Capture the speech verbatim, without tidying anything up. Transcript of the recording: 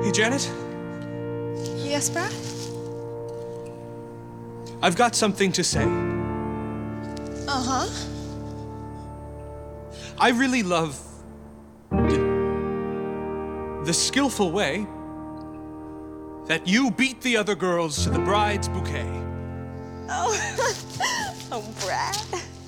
Hey, Janet? Yes, Brad? I've got something to say. Uh-huh. I really love the skillful way that you beat the other girls to the bride's bouquet. Oh, oh, Brad.